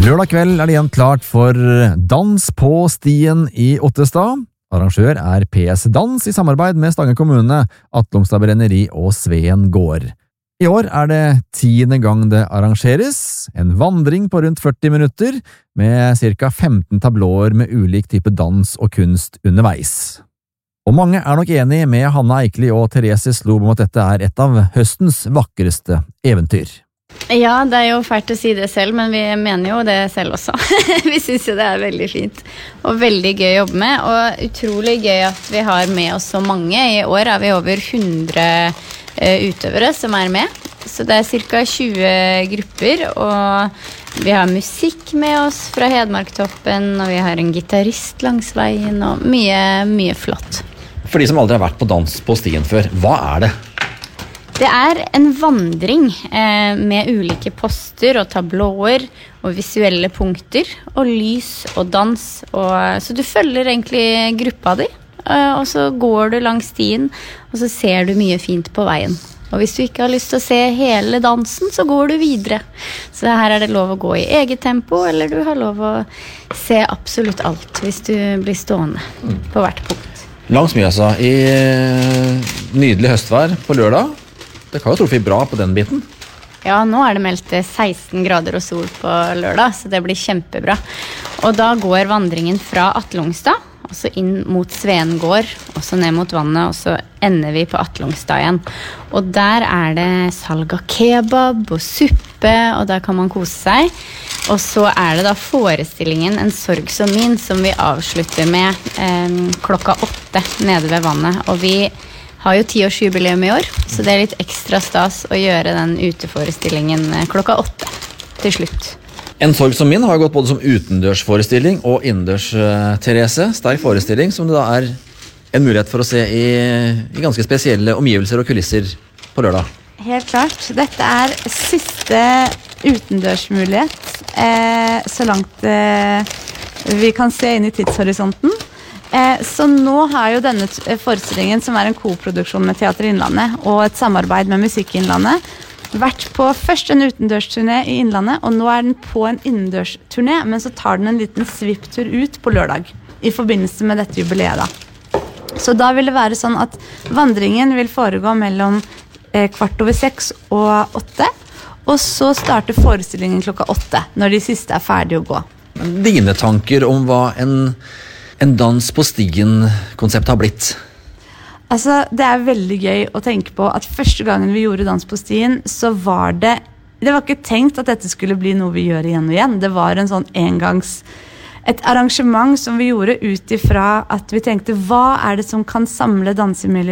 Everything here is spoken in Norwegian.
Lørdag kveld det igjen klart for dans på stien i Ottestad. Arrangør PS Dans i samarbeid med Stange kommune, Atlungstad Brenneri og Sveen gård. I år det 10. gang det arrangeres, en vandring på rundt 40 minutter med ca. 15 tablåer med ulik type dans og kunst underveis. Og mange nok enig med Hanna Eikli og Therese Slob om at dette et av høstens vakreste eventyr. Ja, det jo fælt å si det selv, men vi mener jo det selv også. Vi synes jo det veldig fint og veldig gøy å jobbe med, og utrolig gøy at vi har med oss så mange. I år vi over 100 utøvere som med, så det ca. 20 grupper, og vi har musikk med oss fra Hedmarktoppen, og vi har en gitarist langs veien, og mye flott. For de som aldri har vært på dans på stien før, hva det? Det en vandring med ulike poster og tablåer og visuelle punkter og lys og dans. Så du følger egentlig gruppa di, og så går du langs stien, og så ser du mye fint på veien. Og hvis du ikke har lyst til å se hele dansen, så går du videre. Så her det lov å gå i eget tempo, eller du har lov å se absolutt alt hvis du blir stående på hvert punkt. Langs Mjøsa i nydelig høstvær på lørdag. Det kan jo truffet bra på den biten. Ja, nå det meldt 16 grader og sol på lørdag, så det blir kjempebra. Og da går vandringen fra Atlungstad, og så inn mot Sveen gård, og så ned mot vannet, og så ender vi på Atlungstad igjen. Og der det salg av kebab og suppe, og der kan man kose seg. Og så det da forestillingen En sorg som min, som vi avslutter med klokka 8 nede ved vannet. Og vi har jo 10-årsjubileum i år, så det litt ekstra stas å gjøre den uteforestillingen klokka 8 til slutt. En sorg som min har gått både som utendørsforestilling og innendørs, Therese. Sterk forestilling som det da en mulighet for å se i ganske spesielle omgivelser og kulisser på lørdag. Helt klart. Dette siste utendørsmulighet, så langt vi kan se inn i tidshorisonten. Så nå har jo denne forestillingen, som en koproduksjon med Teater Innlandet og et samarbeid med Musikk Innlandet, vært på først en utendørsturné i Innlandet, og nå den på en innendørsturné, men så tar den en liten svipptur ut på lørdag i forbindelse med dette jubileet da. Så da vil det være sånn at vandringen vil foregå mellom 6:15 og 8, og så starter forestillingen klokka 8, når de siste ferdige å gå. Dine tanker om hva en dans på stien-konsept har blitt? Altså, det veldig gøy å tenke på at første gangen vi gjorde dans på stien, så var det var ikke tenkt at dette skulle bli noe vi gjør igjen og igjen. Det var en sånn et arrangement som vi gjorde ut ifra at vi tenkte, hva det som kan samle dansemiljøet